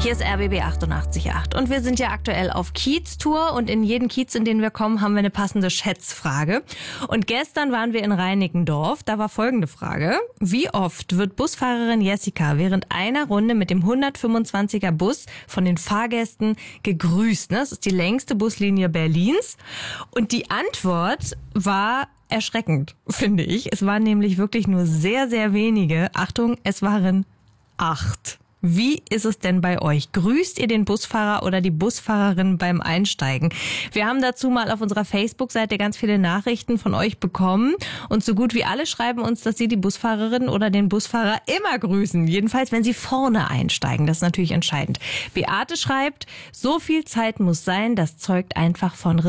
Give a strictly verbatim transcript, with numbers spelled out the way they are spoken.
Hier ist R B B achtundachtzig Komma acht und wir sind ja aktuell auf Kiez-Tour und in jeden Kiez, in den wir kommen, haben wir eine passende Schätzfrage. Und gestern waren wir in Reinickendorf, da war folgende Frage. Wie oft wird Busfahrerin Jessica während einer Runde mit dem hundertfünfundzwanziger Bus von den Fahrgästen gegrüßt? Das ist die längste Buslinie Berlins. Und die Antwort war erschreckend, finde ich. Es waren nämlich wirklich nur sehr, sehr wenige. Achtung, es waren acht. Wie ist es denn bei euch? Grüßt ihr den Busfahrer oder die Busfahrerin beim Einsteigen? Wir haben dazu mal auf unserer Facebook-Seite ganz viele Nachrichten von euch bekommen und so gut wie alle schreiben uns, dass sie die Busfahrerin oder den Busfahrer immer grüßen. Jedenfalls, wenn sie vorne einsteigen. Das ist natürlich entscheidend. Beate schreibt, so viel Zeit muss sein, das zeugt einfach von Respekt.